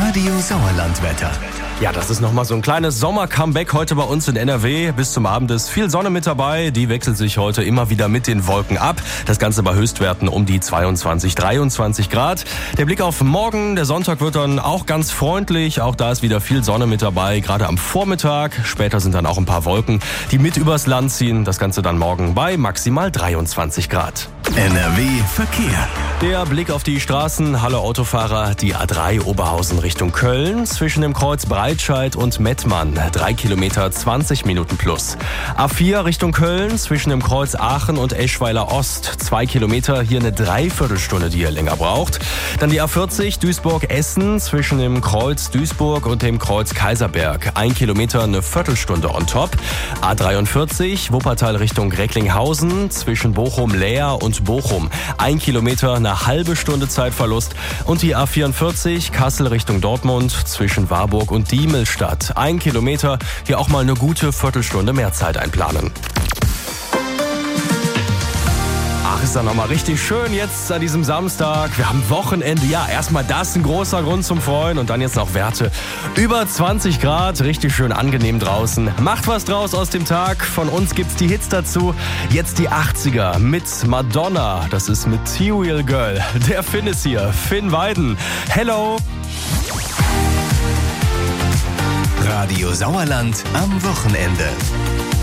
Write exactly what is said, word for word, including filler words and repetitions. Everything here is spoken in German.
Radio Sauerland-Wetter. Ja, das ist nochmal so ein kleines Sommer-Comeback heute bei uns in N R W. Bis zum Abend ist viel Sonne mit dabei. Die wechselt sich heute immer wieder mit den Wolken ab. Das Ganze bei Höchstwerten um die zweiundzwanzig, dreiundzwanzig Grad. Der Blick auf morgen. Der Sonntag wird dann auch ganz freundlich. Auch da ist wieder viel Sonne mit dabei. Gerade am Vormittag. Später sind dann auch ein paar Wolken, die mit übers Land ziehen. Das Ganze dann morgen bei maximal dreiundzwanzig Grad. N R W Verkehr. Der Blick auf die Straßen. Hallo Autofahrer. Die A drei Oberhausen Richtung Köln. Zwischen dem Kreuz Breitscheid und Mettmann. drei Kilometer, zwanzig Minuten plus. A vier Richtung Köln. Zwischen dem Kreuz Aachen und Eschweiler Ost. zwei Kilometer. Hier eine Dreiviertelstunde, die ihr länger braucht. Dann die A vierzig Duisburg-Essen. Zwischen dem Kreuz Duisburg und dem Kreuz Kaiserberg. ein Kilometer, eine Viertelstunde on top. A dreiundvierzig Wuppertal Richtung Recklinghausen. Zwischen Bochum-Leer und Bochum. Ein Kilometer, eine halbe Stunde Zeitverlust. Und die A vierundvierzig Kassel Richtung Dortmund zwischen Warburg und Diemelstadt. Ein Kilometer, hier auch mal eine gute Viertelstunde mehr Zeit einplanen. Ach, ist dann nochmal richtig schön jetzt an diesem Samstag. Wir haben Wochenende. Ja, erstmal das ein großer Grund zum Freuen. Und dann jetzt noch Werte über zwanzig Grad. Richtig schön angenehm draußen. Macht was draus aus dem Tag. Von uns gibt's die Hits dazu. Jetzt die achtziger mit Madonna. Das ist Material Girl. Der Finn ist hier. Finn Weiden. Hello. Radio Sauerland am Wochenende.